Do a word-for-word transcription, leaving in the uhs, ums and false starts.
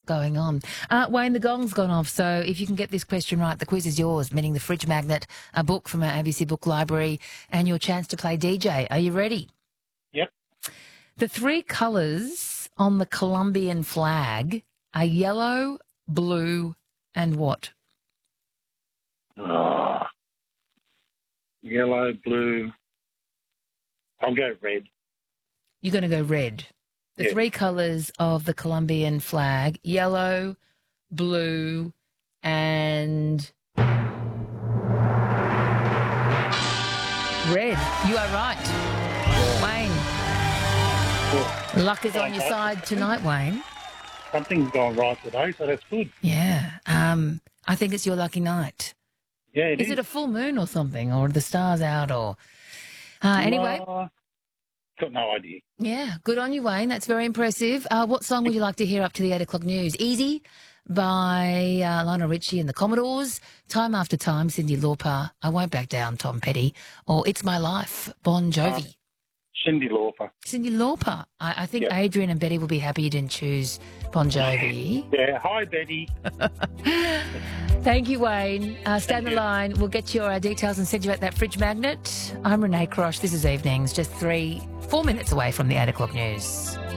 going on. Uh, Wayne, the gong's gone off, so if you can get this question right, the quiz is yours, meaning the Fridge Magnet, a book from our A B C Book Library, and your chance to play D J. Are you ready? Yep. The three colours on the Colombian flag are yellow, blue, and what? Oh. Yellow, blue. I'll go red. You're going to go red. The Yeah. three colours of the Colombian flag, yellow, blue, and red. You are right. Wayne, Well, luck is on your side tonight, Wayne. something's gone right today, so that's good. Yeah. Um, I think it's your lucky night. Yeah, it Is is. it a full moon or something, or are the stars out, or... Uh, anyway, Uh, got no idea. yeah, good on you, Wayne. That's very impressive. Uh, what song would you like to hear up to the eight o'clock news? Easy by uh, Lionel Richie and the Commodores, Time After Time, Cyndi Lauper, I Won't Back Down, Tom Petty, or It's My Life, Bon Jovi. Uh, Cyndi Lauper. Cyndi Lauper. I, I think Yeah. Adrian and Betty will be happy you didn't choose Bon Jovi. Yeah, hi, Betty. Thank you, Wayne. Uh, stand Thank the you. line. We'll get your uh, details and send you out that fridge magnet. I'm Renee Crosh. This is Evenings, just three, four minutes away from the eight o'clock news.